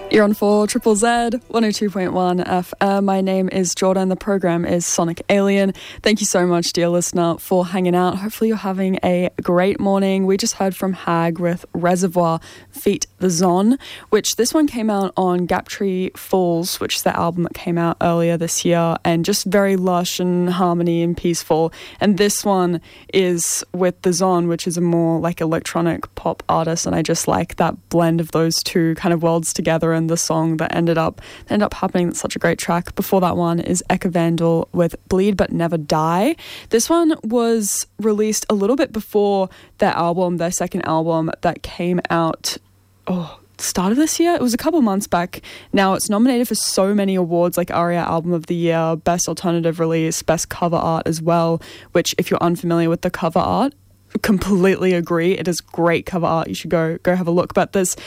You're on 4 Triple Z, 102.1 FM. My name is Jordan. The program is Sonic Alien. Thank you so much, dear listener, for hanging out. Hopefully you're having a great morning. We just heard from Hag with Reservoir feat. The Zon, which this one came out on Gaptree Falls, which is the album that came out earlier this year, and just very lush and harmony and peaceful. And this one is with The Zon, which is a more like electronic pop artist, and I just like that blend of those two kind of worlds together, and the song that ended up happening. That's such a great track. Before that one is Eka Vandal with Bleed But Never Die. This one was released a little bit before their album, their second album that came out start of this year. It was a couple months back. Now it's nominated for so many awards like ARIA Album of the Year, Best Alternative Release, Best Cover Art as well, which if you're unfamiliar with the cover art, completely agree. It is great cover art. You should go have a look. But there's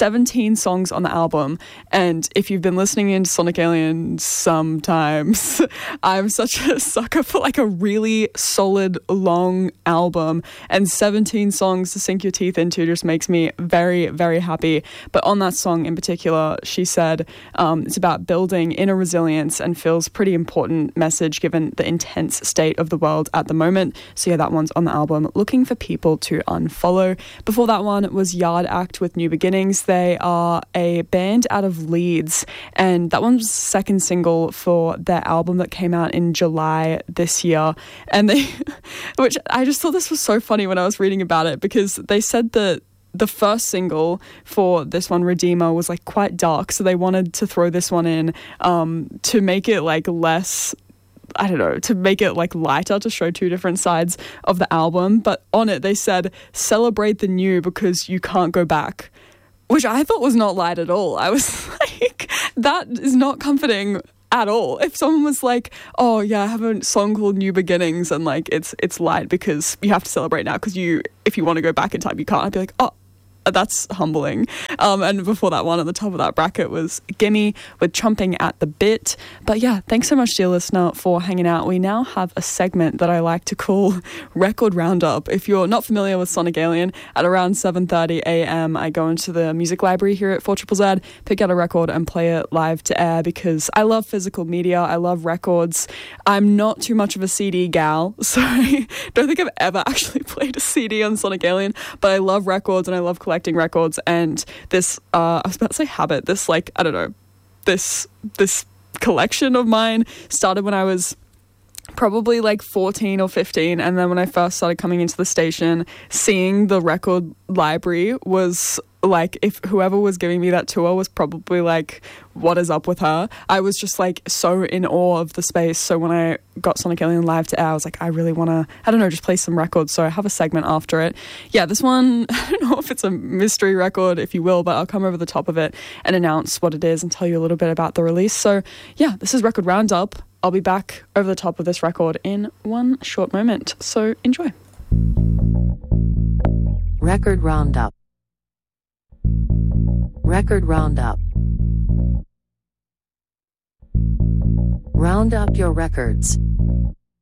17 songs on the album, and if you've been listening into Sonic Alien sometimes, I'm such a sucker for like a really solid long album, and 17 songs to sink your teeth into just makes me very, very happy. But on that song in particular, she said it's about building inner resilience and feels pretty important message given the intense state of the world at the moment. So yeah, that one's on the album. Looking for people to unfollow. Before that one was Yard Act with New Beginnings. They are a band out of Leeds, and that one was the second single for their album that came out in July this year. And they, which I just thought this was so funny when I was reading about it, because they said that the first single for this one, Redeemer, was like quite dark, so they wanted to throw this one in to make it like less, I don't know, to make it like lighter, to show two different sides of the album. But on it they said, celebrate the new because you can't go back, which I thought was not light at all. I was like, that is not comforting at all. If someone was like, oh yeah, I have a song called New Beginnings and like it's light because you have to celebrate now because if you want to go back in time you can't, I'd be like, oh, that's humbling. And before that one, at the top of that bracket was Gimme with Chomping at the Bit. But yeah, thanks so much, dear listener, for hanging out. We now have a segment that I like to call Record Roundup. If you're not familiar with Sonic Alien, at around 7:30 a.m. I go into the music library here at 4ZZZ, pick out a record and play it live to air because I love physical media. I love records. I'm not too much of a CD gal, so I don't think I've ever actually played a CD on Sonic Alien, but I love records and I love collecting records. And this I was about to say habit, this like, I don't know, this collection of mine started when I was probably like 14 or 15, and then when I first started coming into the station, seeing the record library was like, if whoever was giving me that tour was probably like, what is up with her? I was just like so in awe of the space. So when I got Sonic Alien live to air, I was like, I really want to, I don't know, just play some records. So I have a segment after it. Yeah, this one, I don't know if it's a mystery record, if you will, but I'll come over the top of it and announce what it is and tell you a little bit about the release. So yeah, this is Record Roundup. I'll be back over the top of this record in one short moment. So enjoy. Record Roundup. Record Roundup. Round up your records.